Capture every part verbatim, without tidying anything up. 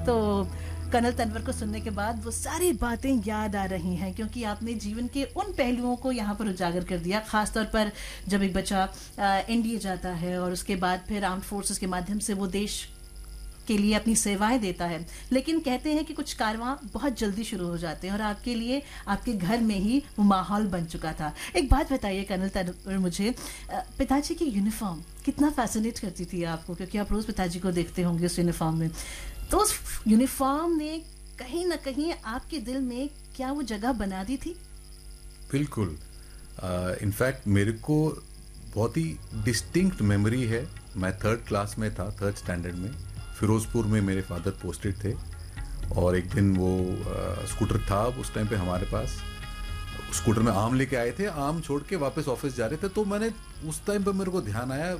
तो कर्नल तनवर को सुनने के बाद वो सारी बातें याद आ रही हैं, क्योंकि आपने जीवन के उन पहलुओं को यहाँ पर उजागर कर दिया, खासतौर पर जब एक बच्चा एनडीए जाता है और उसके बाद फिर आर्म्ड फोर्सेस के माध्यम से वो देश के लिए अपनी सेवाएं देता है। लेकिन कहते हैं कि कुछ कारवां बहुत जल्दी शुरू हो जाते हैं और आपके लिए आपके घर में ही वो माहौल बन चुका था। एक बात बताइए कर्नल तनवर, मुझे पिताजी की यूनिफॉर्म कितना फैसिनेट करती थी आपको, क्योंकि आप रोज पिताजी को देखते होंगे उस यूनिफॉर्म में, तो उस यूनिफॉर्म ने कहीं ना कहीं आपके दिल में क्या वो जगह बना दी थी? बिल्कुल। इनफैक्ट uh, मेरे को बहुत ही डिस्टिंक्ट मेमोरी है। मैं थर्ड क्लास में था, थर्ड स्टैंडर्ड में, फिरोजपुर में मेरे फादर पोस्टेड थे और एक दिन वो आ, स्कूटर था उस टाइम पे हमारे पास, स्कूटर में आम लेके आए थे, आम छोड़ के वापस ऑफिस जा रहे थे, तो मैंने उस टाइम पे मेरे को ध्यान आया,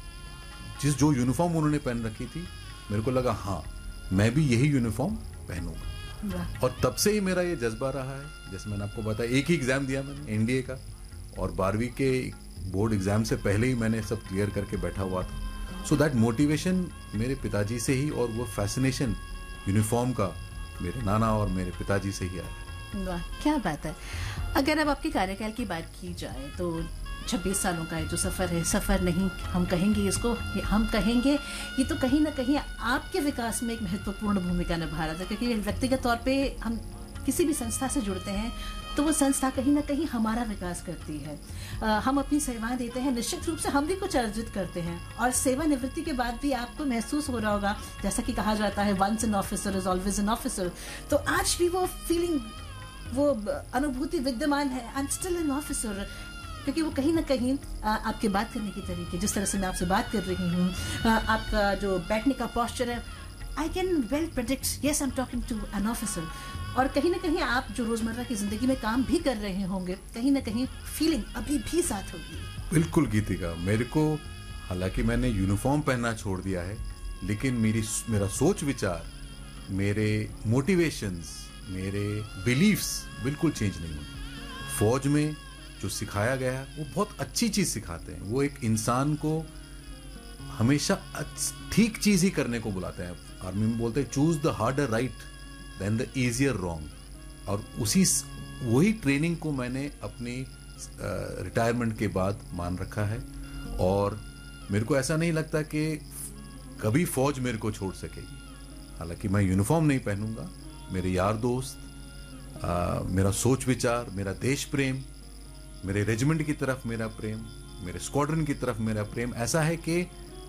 जिस जो यूनिफॉर्म उन्होंने पहन रखी थी, मेरे को लगा हाँ मैं भी यही यूनिफॉर्म पहनूंगा। और तब से ही मेरा ये जज्बा रहा है। जैसे मैंने आपको बताया, एक ही एग्जाम दिया मैंने एनडीए का, और बारहवीं के बोर्ड एग्जाम से पहले ही मैंने सब क्लियर करके बैठा हुआ था। सो दैट मोटिवेशन मेरे पिताजी से ही, और वो फैसिनेशन यूनिफॉर्म का मेरे नाना और मेरे पिताजी से ही आया। वाह, क्या बात है। अगर अब आपके कार्यकाल की बात की जाए तो छब्बीस सालों का ये जो सफ़र है, सफ़र नहीं हम कहेंगे इसको, हम कहेंगे ये तो कहीं ना कहीं आपके विकास में एक महत्वपूर्ण भूमिका निभा रहा था, क्योंकि व्यक्तिगत तौर पे हम किसी भी संस्था से जुड़ते हैं तो वो संस्था कहीं ना कहीं हमारा विकास करती है। आ, हम अपनी सेवाएं देते हैं, निश्चित रूप से हम भी कुछ अर्जित करते हैं, और सेवानिवृत्ति के बाद भी आपको महसूस हो रहा होगा, जैसा कि कहा जाता है once an officer is always an officer, तो आज भी वो फीलिंग, वो अनुभूति विद्यमान है, I am still an officer, क्योंकि वो कहीं ना कहीं आ, आपके बात करने की तरीके, जिस तरह से मैं आपसे बात कर रही हूँ, आपका जो बैठने का पोस्चर है, I can well predict yes I am talking to an officer. और कहीं ना कहीं आप जो रोजमर्रा की जिंदगी में काम भी कर रहे होंगे, कहीं ना कहीं फीलिंग अभी भी साथ होगी। बिल्कुल गीतिका, मेरे को हालांकि मैंने यूनिफॉर्म पहनना छोड़ दिया है, लेकिन मेरी मेरा सोच विचार, मेरे मोटिवेशंस, मेरे बिलीफ्स बिल्कुल चेंज नहीं हुए। फौज में जो सिखाया गया वो बहुत अच्छी चीज सिखाते हैं, वो एक इंसान को हमेशा ठीक चीज ही करने को बुलाते हैं। आर्मी में बोलते हैं choose the harder right then the easier wrong, और उसी वही ट्रेनिंग को मैंने अपनी रिटायरमेंट के बाद मान रखा है, और मेरे को ऐसा नहीं लगता कि कभी फौज मेरे को छोड़ सकेगी। हालांकि मैं यूनिफॉर्म नहीं पहनूंगा, मेरे यार दोस्त, आ, मेरा सोच विचार, मेरा देश प्रेम, मेरे रेजिमेंट की तरफ मेरा प्रेम, मेरे स्क्वाड्रन की तरफ मेरा प्रेम ऐसा है कि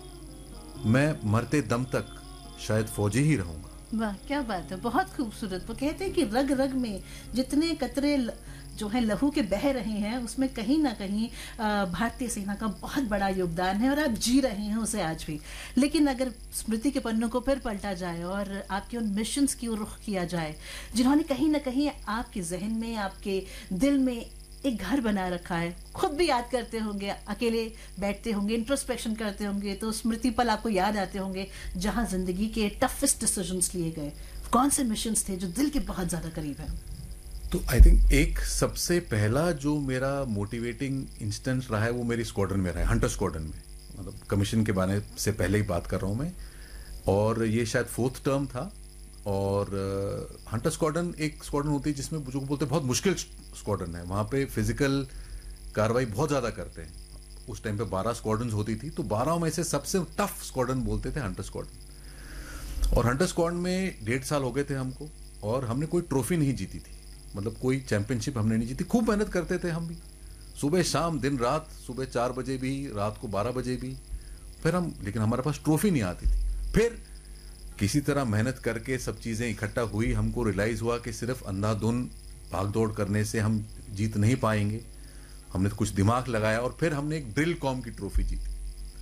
मैं मरते दम तक शायद फौजी ही रहूंगा। वाह, क्या बात है, बहुत खूबसूरत। वो कहते हैं कि रग रग में जितने कतरे जो है लहू के बह रहे हैं, उसमें कहीं ना कहीं भारतीय सेना का बहुत बड़ा योगदान है, और आप जी रहे हैं उसे आज भी। लेकिन अगर स्मृति के पन्नों को फिर पलटा जाए और आपके उन मिशंस की ओर रुख किया जाए, जिन्होंने कहीं ना कहीं आपके जहन में, आपके दिल में एक घर बना रखा है, खुद भी याद करते होंगे, अकेले बैठते होंगे, इंट्रोस्पेक्शन करते होंगे, तो स्मृति पल आपको याद आते होंगे जहां जिंदगी के टफेस्ट डिसीजंस लिए गए। कौन से मिशंस थे जो दिल के बहुत ज्यादा करीब हैं? तो आई थिंक एक सबसे पहला जो मेरा मोटिवेटिंग इंस्टेंस रहा है वो मेरी स्क्वाड्रन में रहा है, हंटर स्क्वाड्रन में, मतलब कमीशन के बारे से पहले ही बात कर रहा हूं मैं, और ये शायद फोर्थ टर्म था। और हंटर स्क्वाड्रन एक स्क्वाड्रन होती है जिसमें जो बोलते हैं बहुत मुश्किल स्क्वाड्रन है, वहां पे फिजिकल कार्रवाई बहुत ज्यादा करते हैं। उस टाइम पे बारह स्क्वाड्रन होती थी, तो बारह में से सबसे टफ स्क्वाड्रन बोलते थे हंटर स्क्वाड्रन। और हंटर स्क्वाड्रन में डेढ़ साल हो गए थे हमको, और हमने कोई ट्रॉफी नहीं जीती थी, मतलब कोई चैंपियनशिप हमने नहीं जीती। खूब मेहनत करते थे हम भी, सुबह शाम दिन रात, सुबह चार बजे भी, रात को बारह बजे भी, फिर हम, लेकिन हमारे पास ट्रॉफी नहीं आती थी। फिर किसी तरह मेहनत करके सब चीजें इकट्ठा हुई, हमको रियलाइज हुआ कि सिर्फ अंधाधुन भाग दौड़ करने से हम जीत नहीं पाएंगे। हमने तो कुछ दिमाग लगाया, और फिर हमने एक ड्रिल कॉम की ट्रॉफी जीती,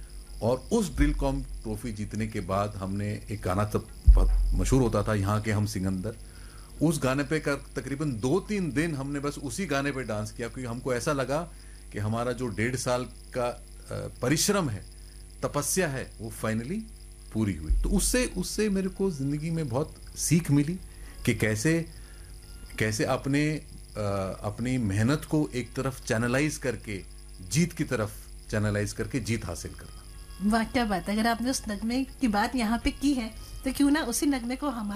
और उस ड्रिल कॉम ट्रॉफी जीतने के बाद हमने एक गाना तब बहुत मशहूर होता था, यहाँ के हम सिकंदर, उस गाने पे तकरीबन दो तीन दिन हमने बस उसी गाने पे डांस किया, क्योंकि हमको ऐसा लगा कि हमारा जो डेढ़ साल का परिश्रम है, तपस्या है, वो फाइनली पूरी हुई। तो उससे उससे मेरे को जिंदगी में बहुत सीख मिली कि कैसे कैसे अपने आ, अपनी मेहनत को एक तरफ चैनलाइज करके जीत की तरफ चैनलाइज करके जीत हासिल करना। वाह, क्या बात है। अगर आपने उस नगमे की बात यहाँ पे की है, तो क्यों ना उसी नगमे को हमारे